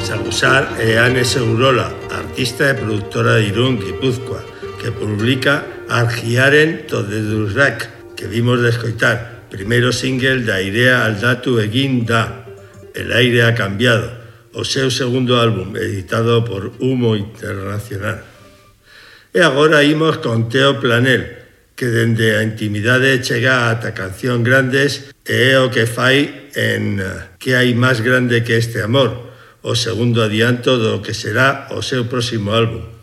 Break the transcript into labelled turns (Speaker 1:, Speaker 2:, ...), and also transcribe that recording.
Speaker 1: Sagusar é Ane Segurola, artista e produtora de Irún, Guipúzcoa, que publica Argiaren Todedurrak, que vimos de escoitar, primeiro single da Airea Aldatu Egin Da, El aire ha cambiado, o seu segundo álbum, editado por Humo Internacional. E agora imos con Teo Planel, que dende a intimidade chega ata canción grandes e é o que fai en Que hai máis grande que este amor, o segundo adianto do que será o seu próximo álbum.